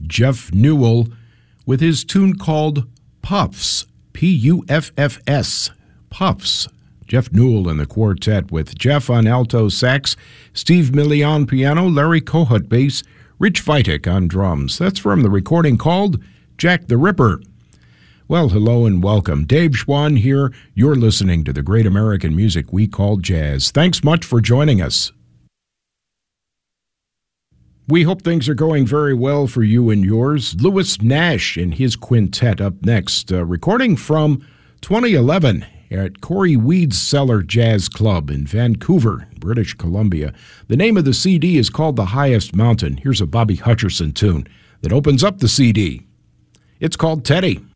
Jeff Newell with his tune called Puffs, P-U-F-F-S, Puffs. Jeff Newell and the quartet with Jeff on alto sax, Steve Milley on piano, Larry Kohut bass, Rich Vitek on drums. That's from the recording called Jack the Ripper. Well, hello and welcome. Dave Schwann here. You're listening to the great American music we call jazz. Thanks much for joining us. We hope things are going very well for you and yours. Louis Nash and his quintet up next, recording from 2011 at Corey Weed's Cellar Jazz Club in Vancouver, British Columbia. The name of the CD is called The Highest Mountain. Here's a Bobby Hutcherson tune that opens up the CD. It's called Teddy.